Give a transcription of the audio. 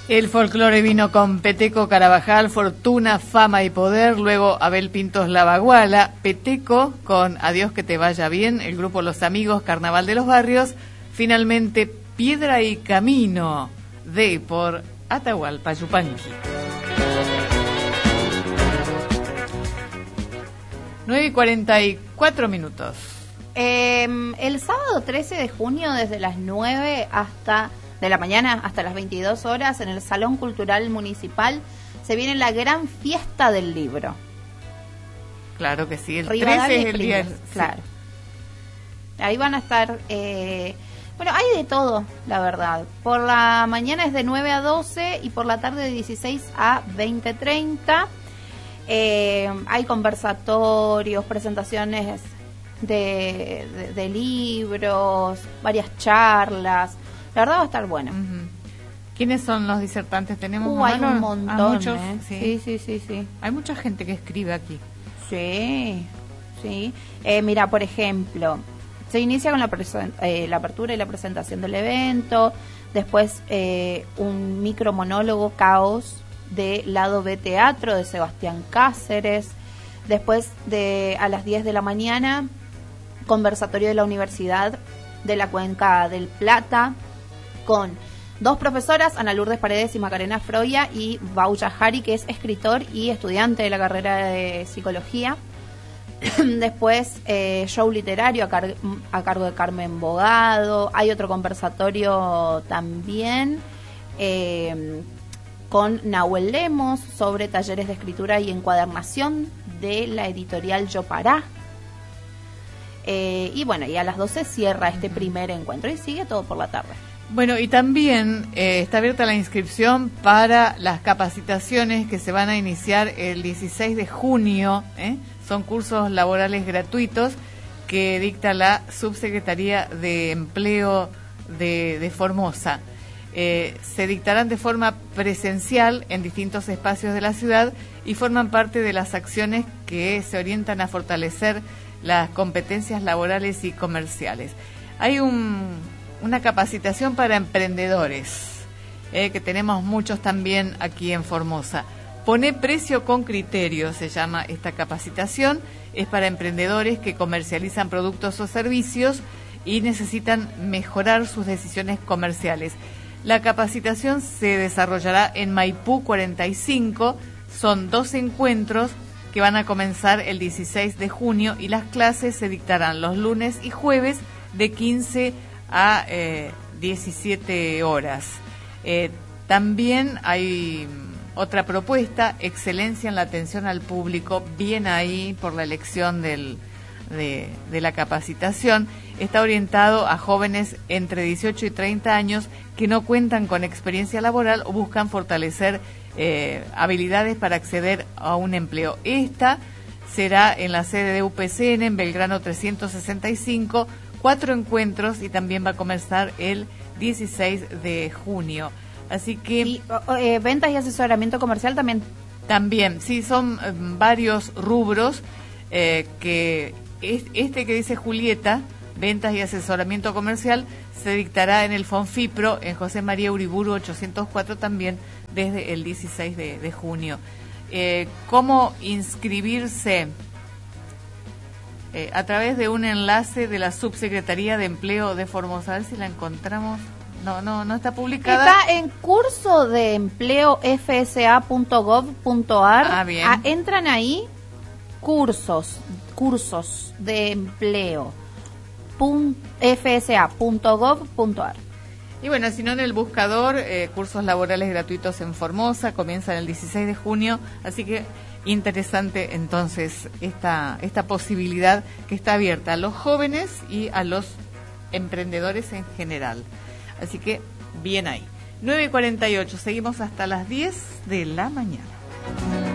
El folclore vino con Peteco Carabajal, Fortuna, Fama y Poder, luego Abel Pintos La Baguala, Peteco con Adiós que te vaya bien, el grupo Los Amigos, Carnaval de los Barrios, finalmente Piedra y Camino de por Atahualpa Yupanqui. 9:44. El sábado 13 de junio, desde las 9 de la mañana hasta las 22 horas, en el Salón Cultural Municipal, se viene la gran fiesta del libro. Claro que sí, el Rivadavia 13 es el día. Claro. Sí. Ahí van a estar... bueno, hay de todo, la verdad. Por la mañana es de 9 a 12 y por la tarde de 16 a 20:30. Hay conversatorios, presentaciones de libros, varias charlas. La verdad va a estar buena. Uh-huh. ¿Quiénes son los disertantes? Tenemos hay un montón. muchos, sí. Hay mucha gente que escribe aquí. Sí. Mira, por ejemplo, se inicia con la apertura y la presentación del evento. Después un micromonólogo Caos de Lado B Teatro de Sebastián Cáceres. Después a las 10 de la mañana, conversatorio de la Universidad de la Cuenca del Plata con dos profesoras, Ana Lourdes Paredes y Macarena Froya, y Bauya Hari, que es escritor y estudiante de la carrera de psicología. Después show literario a cargo de Carmen Bogado. Hay otro conversatorio también con Nahuel Lemos sobre talleres de escritura y encuadernación de la editorial Yo Pará. Y bueno, y a las 12 cierra este primer encuentro y sigue todo por la tarde. Bueno, y también está abierta la inscripción para las capacitaciones que se van a iniciar el 16 de junio. Son cursos laborales gratuitos que dicta la Subsecretaría de Empleo de Formosa. Se dictarán de forma presencial en distintos espacios de la ciudad y forman parte de las acciones que se orientan a fortalecer las competencias laborales y comerciales. Hay una capacitación para emprendedores, que tenemos muchos también aquí en Formosa. Pone precio con criterio, se llama esta capacitación. Es para emprendedores que comercializan productos o servicios y necesitan mejorar sus decisiones comerciales. La capacitación se desarrollará en Maipú 45, son 2 encuentros que van a comenzar el 16 de junio y las clases se dictarán los lunes y jueves de 15 a 17 horas. También hay otra propuesta, excelencia en la atención al público, bien ahí por la elección de la capacitación. Está orientado a jóvenes entre 18 y 30 años que no cuentan con experiencia laboral o buscan fortalecer habilidades para acceder a un empleo. Esta será en la sede de UPCN en Belgrano 365, 4 encuentros y también va a comenzar el 16 de junio. Así que... ¿Y ventas y asesoramiento comercial también? También, sí, son varios rubros que este que dice Julieta, ventas y asesoramiento comercial, se dictará en el Fonfipro, en José María Uriburu 804 también, desde el 16 de junio. ¿Cómo inscribirse? A través de un enlace de la Subsecretaría de Empleo de Formosa. A ver si la encontramos. No está publicada. Está en curso de empleo fsa.gov.ar. Ah, bien. Entran ahí, cursos de empleo fsa.gov.ar. Y bueno, si no, en el buscador, cursos laborales gratuitos en Formosa, comienzan el 16 de junio, así que interesante entonces esta posibilidad que está abierta a los jóvenes y a los emprendedores en general. Así que bien ahí. 9:48, seguimos hasta las 10 de la mañana.